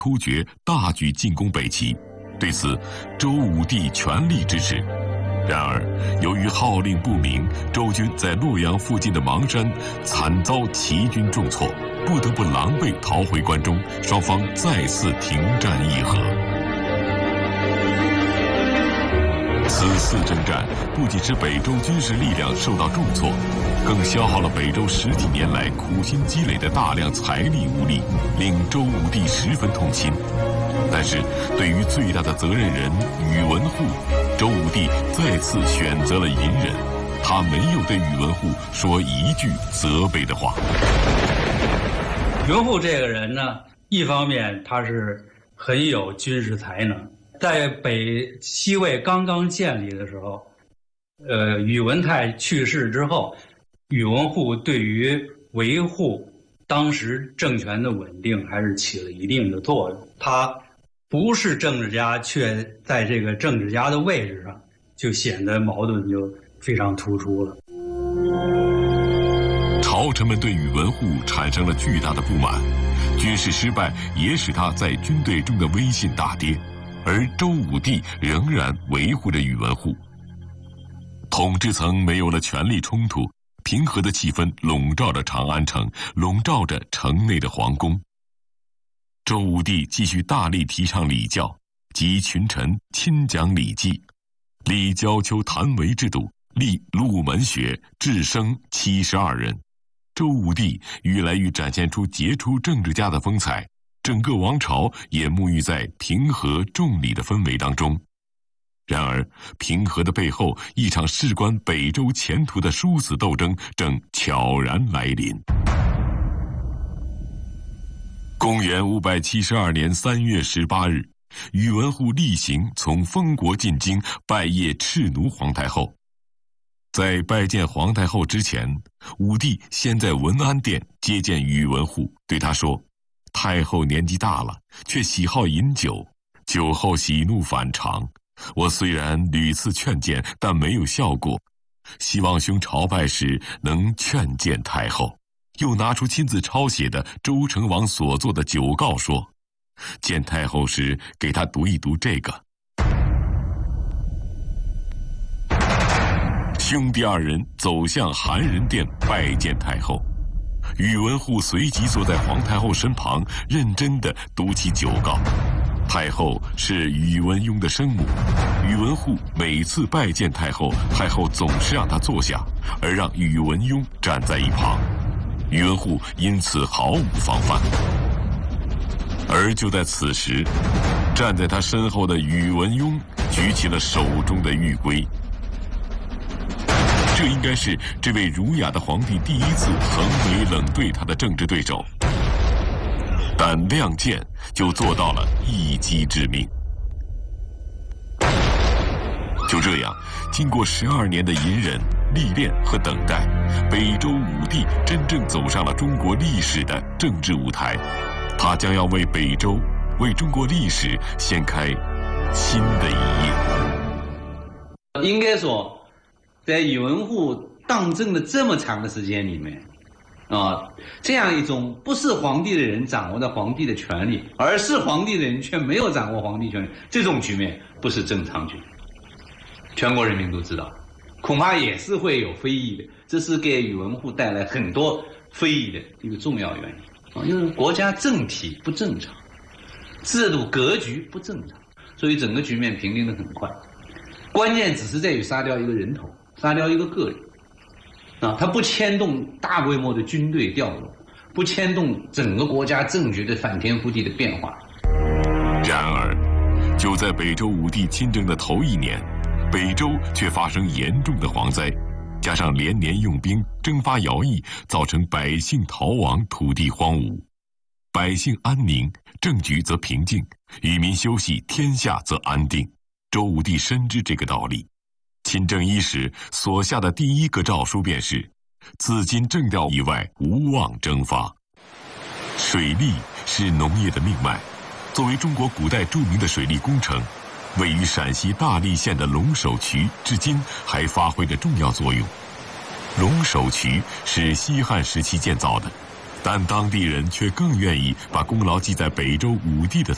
突厥大举进攻北齐，对此，周武帝全力支持。然而，由于号令不明，周军在洛阳附近的邙山惨遭齐军重挫，不得不狼狈逃回关中，双方再次停战议和。此次征战不仅使北周军事力量受到重挫，更消耗了北周10几年来苦心积累的大量财力物力，令周武帝十分痛心。但是，对于最大的责任人宇文护，周武帝再次选择了隐忍，他没有对宇文护说一句责备的话。 宇文护这个人呢，一方面他是很有军事才能，在北西魏刚刚建立的时候，宇文泰去世之后，宇文护对于维护当时政权的稳定还是起了一定的作用。他不是政治家，却在这个政治家的位置上，就显得矛盾就非常突出了。 朝臣们对宇文护产生了巨大的不满，军事失败也使他在军队中的威信大跌，而周武帝仍然维护着宇文护。统治层没有了权力冲突，平和的气氛笼罩着长安城，笼罩着城内的皇宫。周武帝继续大力提倡礼教，集群臣亲讲礼记，立焦丘谭维制度，立陆门学，制生72人。周武帝愈来愈展现出杰出政治家的风采，整个王朝也沐浴在平和重礼的氛围当中。然而，平和的背后，一场事关北周前途的殊死斗争正悄然来临。公元572年3月18日，宇文护例行从封国进京拜谒赤奴皇太后。在拜见皇太后之前，武帝先在文安殿接见宇文护，对他说：“太后年纪大了，却喜好饮酒，酒后喜怒反常。我虽然屡次劝谏，但没有效果，希望兄朝拜时能劝谏太后。”又拿出亲自抄写的周成王所作的酒告说：“见太后时，给他读一读这个。”兄弟二人走向寒人殿拜见太后，宇文护随即坐在皇太后身旁，认真地读起酒告。太后是宇文邕的生母，宇文护每次拜见太后，太后总是让他坐下，而让宇文邕站在一旁。宇文护因此毫无防范。而就在此时，站在他身后的宇文邕举起了手中的玉圭。这应该是这位儒雅的皇帝第一次横眉冷对他的政治对手，但亮剑就做到了一击致命。就这样，经过12年的隐忍、历练和等待，北周武帝真正走上了中国历史的政治舞台。他将要为北周、为中国历史掀开新的一页。 应该说，在宇文护当政的这么长的时间里面，这样一种不是皇帝的人掌握了皇帝的权力，而是皇帝的人却没有掌握皇帝权力，这种局面不是正常局面。全国人民都知道，恐怕也是会有非议的，这是给宇文护带来很多非议的一个重要原因因为国家政体不正常，制度格局不正常，所以整个局面平定得很快。关键只是在于杀掉一个人头，杀掉一个个人它不牵动大规模的军队调动，不牵动整个国家政局的翻天覆地的变化。 然而，就在北周武帝亲政的头1年，北周却发生严重的蝗灾，加上连年用兵征发徭役，造成百姓逃亡，土地荒芜。百姓安宁，政局则平静；与民休息，天下则安定。周武帝深知这个道理，亲政伊始所下的第一个诏书便是：自今政调以外，无望征发。水利是农业的命脉，作为中国古代著名的水利工程，位于陕西大荔县的龙首渠至今还发挥着重要作用。龙首渠是西汉时期建造的，但当地人却更愿意把功劳记在北周武帝的